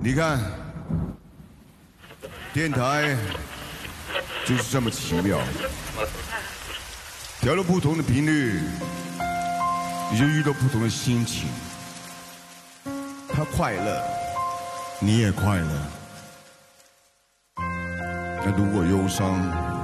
你看，电台就是这么奇妙，调了不同的频率，你就遇到不同的心情。他快乐，你也快乐。那如果忧伤，